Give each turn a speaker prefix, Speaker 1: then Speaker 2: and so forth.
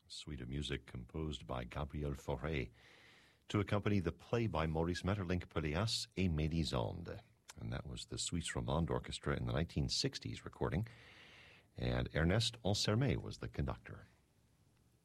Speaker 1: suite of music composed by Gabriel Fauré to accompany the play by Maurice Maeterlinck, Pelléas et Mélisande. And that was the Suisse Romande Orchestra in the 1960s recording. And Ernest Ansermet was the conductor.